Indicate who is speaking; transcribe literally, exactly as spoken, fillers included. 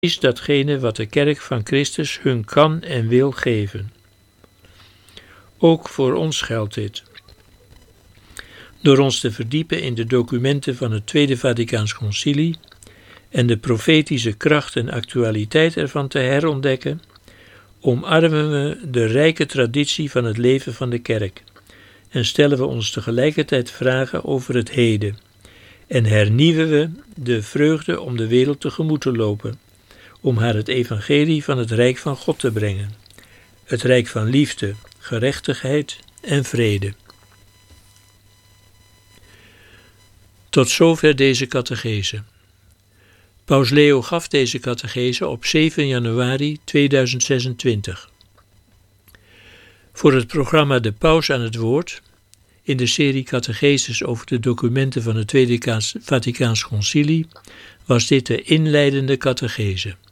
Speaker 1: is datgene wat de kerk van Christus hun kan en wil geven. Ook voor ons geldt dit. Door ons te verdiepen in de documenten van het Tweede Vaticaans Concilie en de profetische kracht en actualiteit ervan te herontdekken, omarmen we de rijke traditie van het leven van de kerk en stellen we ons tegelijkertijd vragen over het heden en hernieuwen we de vreugde om de wereld tegemoet te lopen, om haar het evangelie van het Rijk van God te brengen, het Rijk van liefde, gerechtigheid en vrede. Tot zover deze catechese. Paus Leo gaf deze catechese op zeven januari tweeduizend zesentwintig. Voor het programma De Paus aan het Woord, in de serie catecheses over de documenten van het Tweede Vaticaans Concilie, was dit de inleidende catechese.